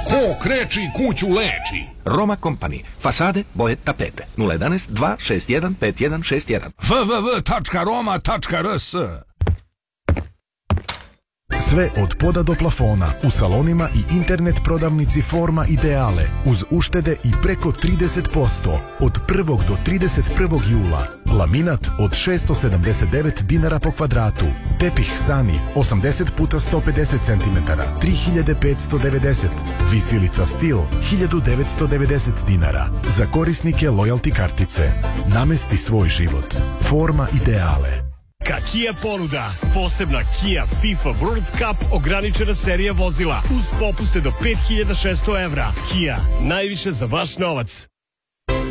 Ko kreči kuću leči. Roma Company. Fasade, boje, tapete. 011 261 5161. www.roma.rs. Sve od poda do plafona u salonima i internet prodavnici Forma Ideale uz uštede i preko 30% od 1. do 31. jula. Laminat od 679 dinara po kvadratu. Tepih Sani 80 x 150 cm 3590. Visilica Stil 1990 dinara. Za korisnike lojalty kartice. Namesti svoj život. Forma Ideale. Kia ponuda. Posebna Kia FIFA World Cup ograničena serija vozila uz popuste do 5600 evra. Kia, najviše za vaš novac.